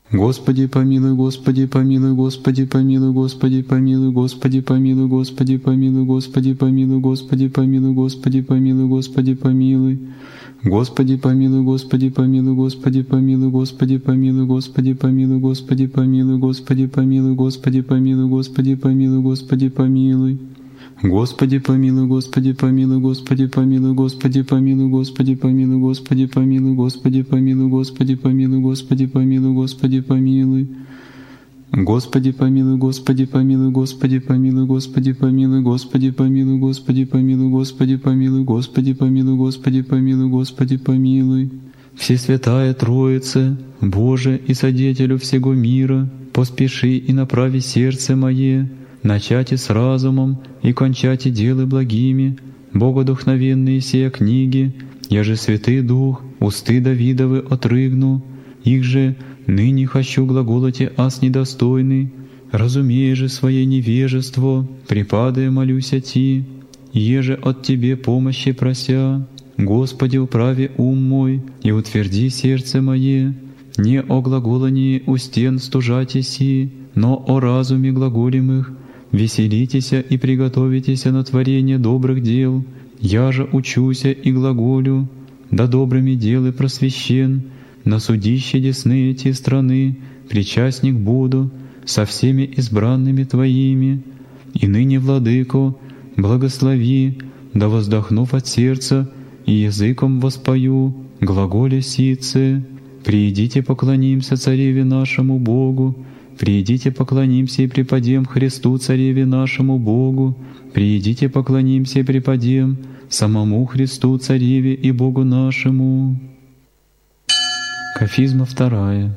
Господи помилуй, Господи помилуй, Господи помилуй, Господи помилуй, Господи помилуй, Господи помилуй, Господи помилуй, Господи помилуй, Господи помилуй, Господи помилуй. Господи помилуй, Господи помилуй, Господи помилуй, Господи помилуй, Господи помилуй, Господи помилуй, Господи помилуй, Господи помилуй, Господи помилуй, Господи помилуй. Господи помилуй, Господи помилуй, Господи помилуй, Господи помилуй, Господи помилуй, Господи помилуй, Господи помилуй, Господи помилуй, Господи помилуй, Господи помилуй. Господи помилуй, Господи помилуй, Господи помилуй, Господи помилуй, Господи помилуй, Господи помилуй, Господи помилуй, Господи помилуй, Господи помилуй, Господи помилуй. Всесвятая Троица, Боже и Содетелю всего мира, поспеши и направи сердце мое, начати с разумом и кончати делы благими, богодухновенные сия книги, я же Святый Дух, усты Давидовы отрыгну, их же ныне хочу глаголоте аз недостойный, разумея же свое невежество, припадая молюся Ти, еже от Тебе помощи прося. Господи, управи ум мой и утверди сердце мое, не о глаголании у стен стужати си, но о разуме глаголимых. Веселитеся и приготовитеся на творение добрых дел, я же учуся и глаголю, да добрыми делы просвещен, на судище десны эти страны, причастник буду со всеми избранными Твоими. И ныне, Владыко, благослови, да воздохнув от сердца и языком воспою, глаголе сице, приидите поклонимся Цареве нашему Богу, приидите поклонимся и преподем Христу Цареве нашему Богу, приидите поклонимся и преподем самому Христу Цареве и Богу нашему. Кафизма 2.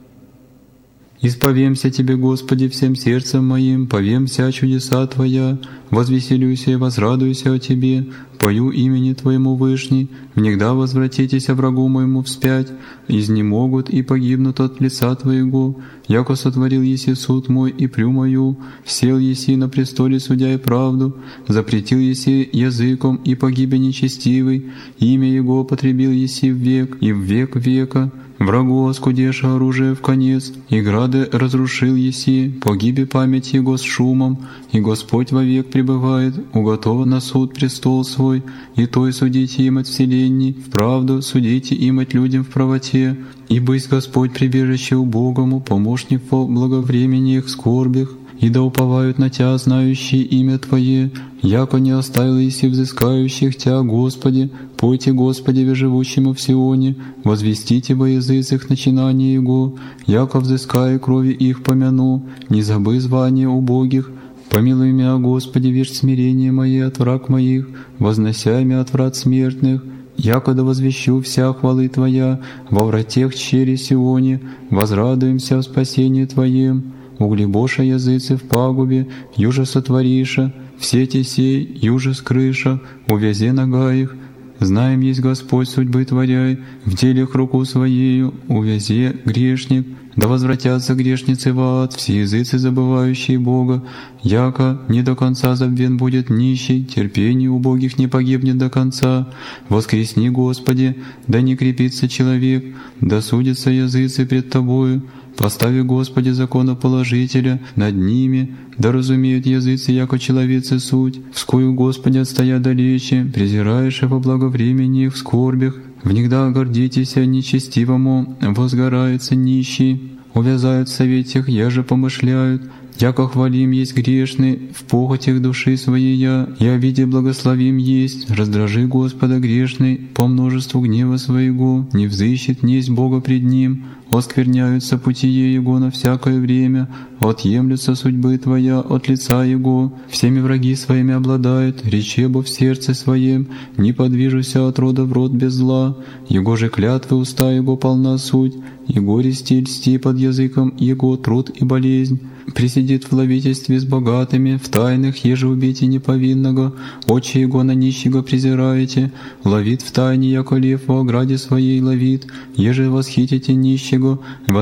Исповемся Тебе, Господи, всем сердцем моим, повемся о чудеса Твоя, возвеселюся и возрадуюся о Тебе, пою имени Твоему Вышний, внегда возвратитеся врагу моему вспять, изнемогут и погибнут от лица Твоего, яко сотворил еси суд мой и прю мою, сел еси на престоле судя и правду, запретил еси языком и погибе нечестивый, имя Его потребил еси в век и в век века. Врагу оскудеша оружие в конец, и грады разрушил еси, погибе память Его с шумом, и Господь вовек пребывает, уготован на суд престол свой, и той судите им от вселенной, вправду судите им от людям в правоте, и бысть Господь прибежище убогому, помощник во благовремени их скорбях, и да уповают на Тя, знающие имя Твое, яко не оставил еси взыскающих Тя, Господи, пойте Господеве живущему в Сионе, возвестите во языцах начинание Его, яко взыская крови их помяну, не забы звание убогих, помилуй меня, Господи, вишь смирение мое от враг моих, вознося меня от врат смертных, яко да возвещу вся хвалы Твоя, во вратех чере Сионе, возрадуемся в спасении Твоем. Углебоша языцы в пагубе, юже сотвориша, в сети сей, юже скрыша, увязе нога их. Знаем есть Господь судьбы творяй, в делях руку Своею, увязе грешник. Да возвратятся грешницы в ад, все языцы забывающие Бога, яко не до конца забвен будет нищий, терпение убогих не погибнет до конца. Воскресни, Господи, да не крепится человек, да судятся языцы пред Тобою. Постави, Господи, законоположителя над ними, да разумеют языцы, яко человецы суть. Вскою, Господи, отстоя далече, презираешь во благовремени их в скорбях. Внегда гордитесь о нечестивому, возгорается нищий. Увязают в советях, яже помышляют. Яко хвалим есть грешный, в похотях души своей я о виде благословим есть. Раздражи Господа грешный, по множеству гнева своего, не взыщет несть Бога пред Ним. Оскверняются путие Его на всякое время, отъемлются судьбы Твоя от лица Его, всеми враги своими обладает, речебо в сердце своем, не подвижуся от рода в род без зла, Его же клятвы уста Его полна суть, и горести и льсти под языком Его труд и болезнь. присидит в ловительстве с богатыми, в тайных, еже убейте неповинного, очи его на нищего презираете, ловит в тайне, яко лев во ограде своей ловит, еже восхитите нищего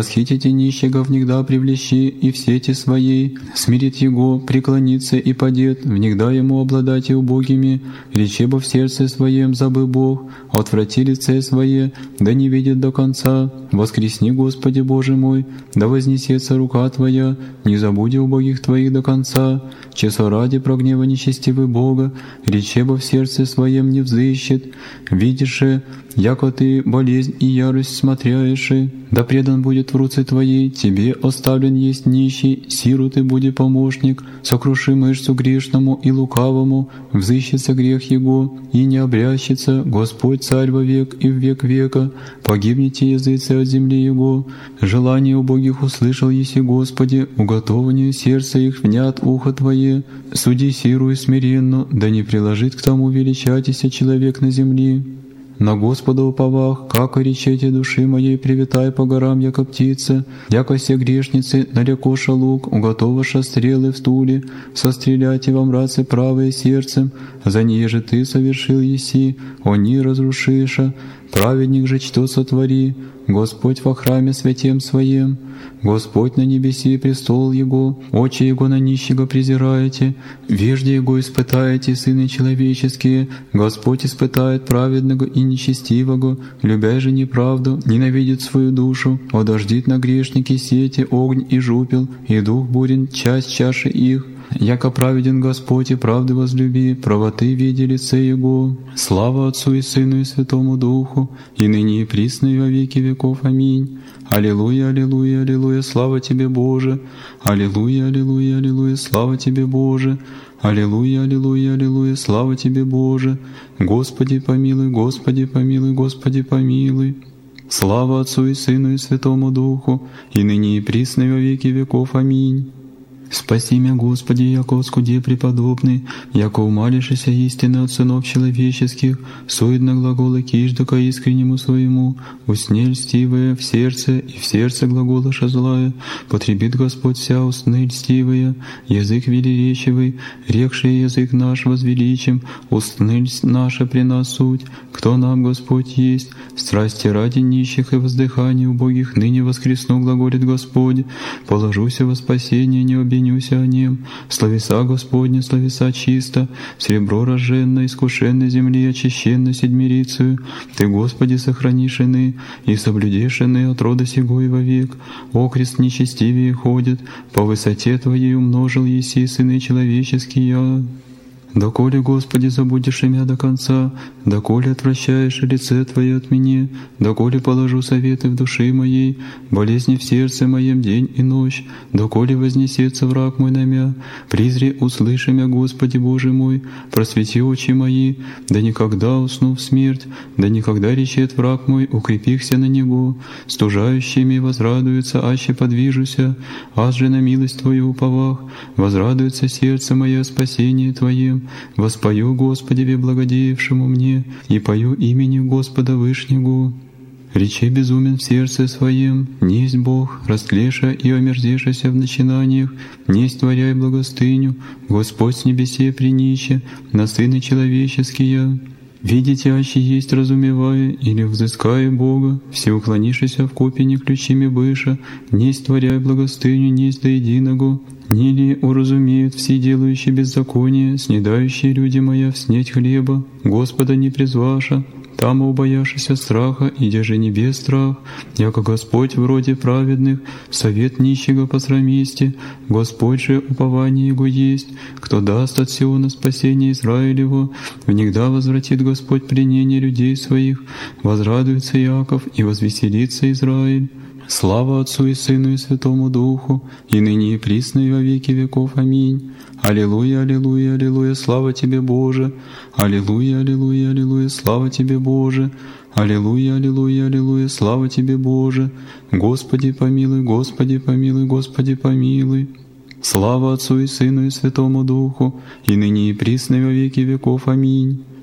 внегда привлечи и в сети своей, смирит его, преклонится и падет, внегда ему обладайте убогими, речебо в сердце своем забы Бог, отврати лице свое, да не видит до конца, воскресни, Господи Боже мой, да вознесется рука Твоя, не забуди убогих Твоих до конца, часо ради прогнева нечестивый Бога, речебо в сердце своем не взыщет, видишь, яко Ты болезнь и ярость смотряешь, да предан будет в руце Твоей, Тебе оставлен есть нищий, сиру Ты буди помощник, сокруши мышцу грешному и лукавому, взыщется грех его, и не обрящется, Господь Царь во век и в век века, погибнете языцы от земли Его, желание убогих услышал еси, Господи, уготованию сердца их внят ухо Твое, суди сиру и смиренно, да не приложит к тому величатися человек на земли. На Господа уповах, как и речете души моей, привитай по горам, яко птица, яко все грешницы, нарекоша лук, уготоваша стрелы в стуле, состреляйте во мраце правое сердцем, за нее же Ты совершил еси, они разрушиша, праведник же что сотвори, Господь во храме святем Своем, Господь на небеси престол Его, очи Его на нищего презираете, вежде Его испытаете, сыны человеческие, Господь испытает праведного и нечестивого, любя же неправду, ненавидит свою душу, одождит на грешники сети, огонь и жупел, и дух бурен часть чаши их, яко праведен Господь и правды возлюби, правоты види лице Его. Слава Отцу и Сыну и Святому Духу, и ныне и присно и во веки веков. Аминь. Аллилуйя, аллилуйя, аллилуйя, слава Тебе, Боже! Аллилуйя, аллилуйя, аллилуйя, слава Тебе, Боже! Аллилуйя, аллилуйя, аллилуйя, слава Тебе, Боже! Господи помилуй, Господи помилуй, Господи помилуй! Слава Отцу и Сыну и Святому Духу, и ныне и присно и во веки веков. Аминь. Спаси меня, Господи, яко скуде преподобный, яко умалишься истины от сынов человеческих, суетно глаголы киждака искреннему своему, усне льстивые в сердце, и в сердце глаголаша злая, потребит Господь вся устны льстивые, язык велеречивый, рекший язык наш возвеличим, устны наша при нас суть, кто нам Господь есть, страсти ради нищих и воздыхания убогих ныне воскресну, глаголит Господь, положуся во спасение, не обидеть о нем, словеса Господня, словеса чисто, серебро рожженно, искушенно земли, очищенно седмирицею, Ты, Господи, сохранишь ины, и соблюдешь ины от рода сего и вовек. Окрест нечестивее ходит, по высоте Твоей умножил еси, сыны человеческие. Доколе, Господи, забудешь имя до конца, доколе отвращаешь лице Твое от меня, доколе положу советы в души моей, болезни в сердце моем день и ночь, доколе вознесется враг мой на мя, призри, услыши мя, Господи Боже мой, просвети очи мои, да никогда усну в смерть, да никогда речет враг мой, укрепихся на него, стужающими возрадуется, аще подвижуся, аз же на милость Твою уповах, возрадуется сердце мое о спасении Твоем, воспою Господеве благодеявшему мне, и пою имени Господа Вышнего. Речи безумен в сердце своем, несть Бог, растлеша и омерзешася в начинаниях, несть творяй благостыню, Господь с небесе принища, на сыны человеческие. Видите, аще есть разумевая, или взыская Бога, все уклонишися в копе не ключими быша, несть творяй благостыню, несть до единого, не ли уразумеют все делающие беззаконие, снедающие люди моя в снеть хлеба, Господа не призваша, там убояшися страха, иде же небес страх, яко Господь вроде праведных, совет нищего посрамисти, Господь же упование Его есть, кто даст от Сиона спасение Израилево, внегда возвратит Господь пленение людей своих, возрадуется Иаков и возвеселится Израиль. Слава Отцу и Сыну и Святому Духу, и ныне и присно и во веки веков. Аминь. Аллилуйя, аллилуйя, аллилуйя, слава Тебе, Боже! Аллилуйя, аллилуйя, аллилуйя, слава Тебе, Боже! Аллилуйя, аллилуйя, аллилуйя, слава Тебе, Боже! Господи помилуй, Господи помилуй, Господи помилуй! Слава Отцу и Сыну и Святому Духу, и ныне и присно и во веки веков. Аминь.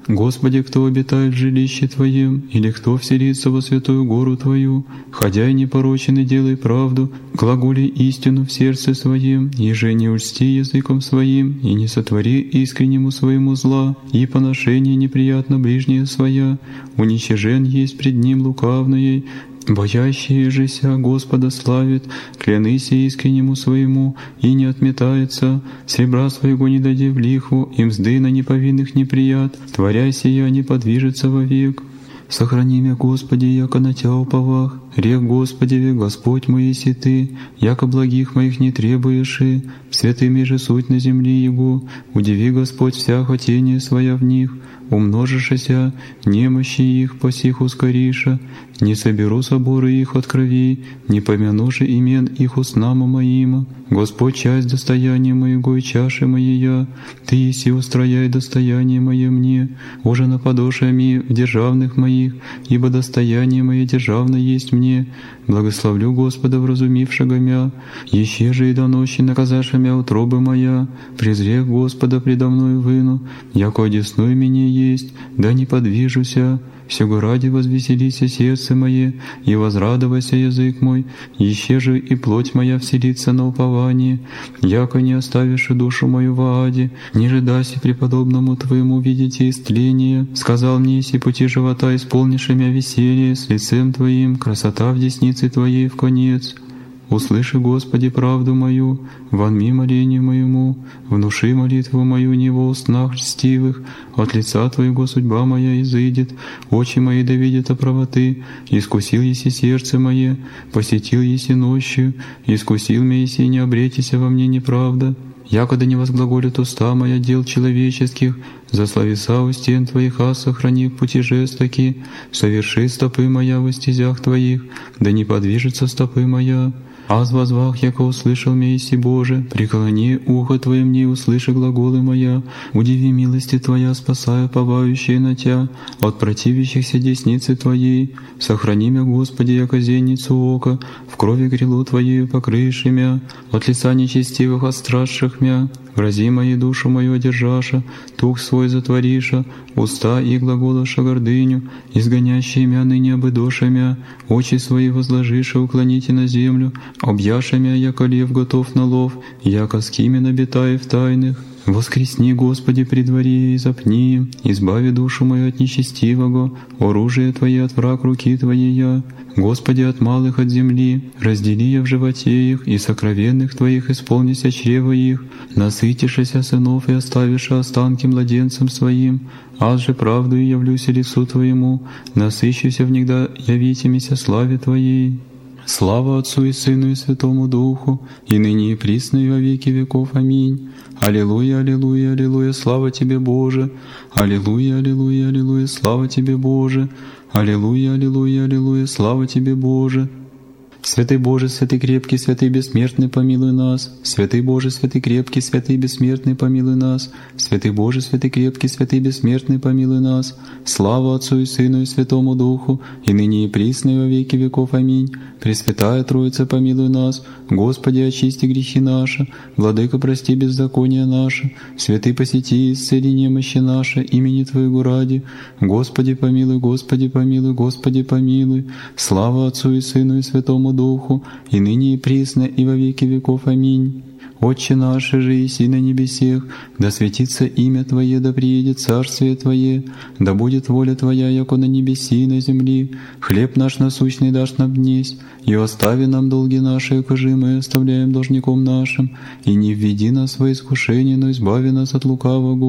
Господи, кто обитает в жилище Твоем, или кто вселится во святую гору Твою, ходяй непорочен и делай правду, глаголи истину в сердце своем, еже не ульсти языком своим, и не сотвори искреннему своему зла, и поношение неприятно ближнее своя, уничижен есть пред ним лукавное, боящие же ся Господа славит, клянися искреннему своему, и не отметается, сребра своего не дади в лихву, и мзды на неповинных неприят, творя сия не подвижется вовек. Сохрани меня, Господи, яко на Тя уповах, рек Господи, Господь мой еси Ты, яко благих моих не требуешь и, святыми же суть на земли Его, удиви, Господь, вся хотение своя в них, умножишася, немощи их по сих ускориша, не соберу соборы их от кровей, не помяну же имен их устнама моима. Господь, часть достояния моего и чаши моей, Ты еси устрояй достояние мое мне, уже на подошами в державных моих, ибо достояние мое державно есть мне. Благословлю Господа, вразумившего мя, еще же и до ночи наказаша мя утробы моя, презрех Господа предо мною выну, яко одесной мне есть, да не подвижуся. Всего ради возвеселися сердце мое, и возрадовайся язык мой, еще же и плоть моя вселится на упование, яко не оставишь душу мою в аде, ниже даси преподобному Твоему видеть истление. Сказал мне, если пути живота исполнишь мя веселье, с лицем Твоим, красота в деснице Твоей в конец. Услыши, Господи, правду мою, вонми молению моему, внуши молитву мою не во устнах льстивых, от лица Твоего судьба моя изыдет, очи мои да видят о правоты, искусил еси сердце мое, посетил еси нощью, искусил меня еси не обретися во мне неправда. Якода не возглаголит уста моя дел человеческих, за словеса у стен Твоих сохрани пути жестоки, соверши стопы моя во стезях Твоих, да не подвижется стопы моя. Аз возвах, яко услышал меня еси Боже, преклони ухо Твое мне и услыши глаголы моя, удиви милости Твоя, спасая повающие на Тя, от противящихся десницы Твоей, сохрани мя, Господи, яко зеницу ока, в крови грелу Твоею покрыши мя, от лица нечестивых отстражших мя, врази моей душу мою одержаша, тух свой затвориша, уста и глаголоша гордыню, изгонящие мя ныне обыдоша мя, очи свои возложиша, уклоните на землю, объяша мя, яко лев готов на лов, яко скимен обитаев тайных. Воскресни, Господи, при дворе и запни, избави душу мою от нечестивого, оружие Твое от враг руки Твоей. Господи, от малых от земли, раздели я в животе их, и сокровенных Твоих исполнися чрево их, насытишися сынов и оставиша останки младенцам своим, аз же правду и явлюся лицу Твоему, насыщуся внегда явитимися славе Твоей. Слава Отцу и Сыну и Святому Духу, и ныне и присно и во веки веков. Аминь. Аллилуйя, аллилуйя, аллилуйя, слава Тебе, Боже! Аллилуйя, аллилуйя, аллилуйя, слава Тебе, Боже! Аллилуйя, аллилуйя, аллилуйя, слава Тебе, Боже! Святый Боже, святый крепкий, святый бессмертный, помилуй нас. Святый Боже, святый крепкий, святый бессмертный, помилуй нас. Святый Боже, святый крепкий, святый бессмертный, помилуй нас. Слава Отцу и Сыну и Святому Духу, и ныне и присно и во веки веков. Аминь. Пресвятая Троица, помилуй нас. Господи, очисти грехи наши. Владыка, прости беззакония наши. Святый, посети и исцели немощи наши, имени Твоего ради. Господи, помилуй, Господи, помилуй, Господи, помилуй. Слава Отцу и Сыну и Святому Духу, и ныне и присно, и во веки веков. Аминь. Отче наш, же еси на небесех, да светится имя Твое, да приедет царствие Твое, да будет воля Твоя, яко на небеси и на земли. Хлеб наш насущный дашь нам днесь, и остави нам долги наши, якоже мы оставляем должником нашим, и не введи нас во искушение, но избави нас от лукавого.